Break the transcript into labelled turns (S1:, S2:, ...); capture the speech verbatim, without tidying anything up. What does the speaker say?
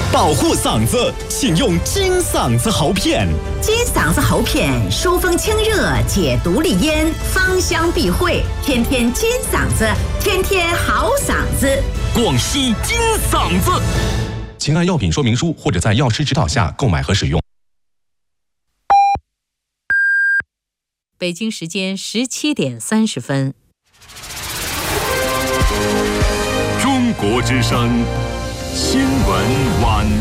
S1: 保护嗓子，请用金嗓子喉片。
S2: 金嗓子喉片疏风清热，解毒利咽，芳香避秽，天天金嗓子，天天好嗓子。
S3: 广西金嗓子，
S4: 请按药品说明书或者在药师指导下购买和使用。
S5: 北京时间十七点三十分。
S3: 中国之声新闻晚